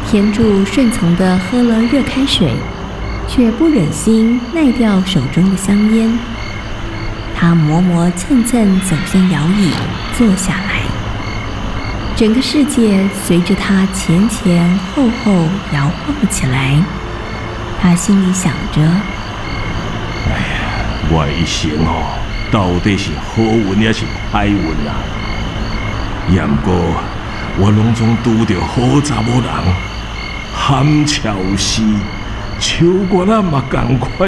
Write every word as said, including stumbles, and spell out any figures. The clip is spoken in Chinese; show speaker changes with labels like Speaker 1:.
Speaker 1: 天柱顺从地喝了热开水，却不忍心耐掉手中的香烟。他磨磨蹭蹭走向摇椅，坐下来。整个世界随着他前前后后摇晃了起来。他心里想着：
Speaker 2: 哎呀，我的一生哦，到底是好运还是歹运啊？也不过我拢总拄着好查某人，含笑死，笑我啊嘛同款